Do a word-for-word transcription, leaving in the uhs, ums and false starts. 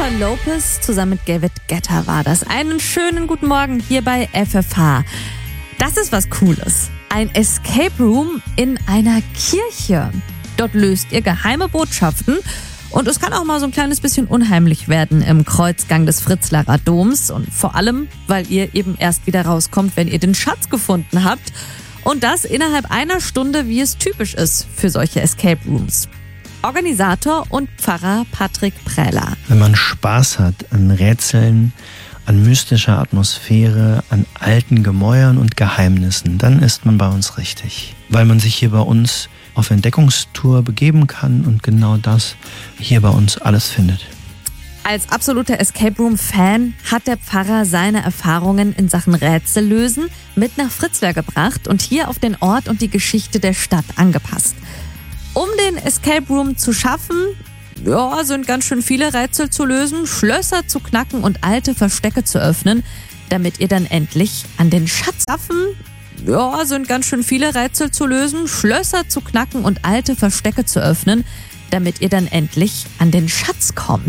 Lopez zusammen mit David Guetta war das. Einen schönen guten Morgen hier bei F F H. Das ist was Cooles. Ein Escape Room in einer Kirche. Dort löst ihr geheime Botschaften und es kann auch mal so ein kleines bisschen unheimlich werden im Kreuzgang des Fritzlarer Doms und vor allem, weil ihr eben erst wieder rauskommt, wenn ihr den Schatz gefunden habt und das innerhalb einer Stunde, wie es typisch ist für solche Escape Rooms. Organisator und Pfarrer Patrick Prähler. Wenn man Spaß hat an Rätseln, an mystischer Atmosphäre, an alten Gemäuern und Geheimnissen, dann ist man bei uns richtig. Weil man sich hier bei uns auf Entdeckungstour begeben kann und genau das hier bei uns alles findet. Als absoluter Escape Room-Fan hat der Pfarrer seine Erfahrungen in Sachen Rätsellösen mit nach Fritzlar gebracht und hier auf den Ort und die Geschichte der Stadt angepasst. Um den Escape Room zu schaffen, ja, sind ganz schön viele Rätsel zu lösen, Schlösser zu knacken und alte Verstecke zu öffnen, damit ihr dann endlich an den Schatz schaffen. Ja, sind ganz schön viele Rätsel zu lösen, Schlösser zu knacken und alte Verstecke zu öffnen, damit ihr dann endlich an den Schatz kommt.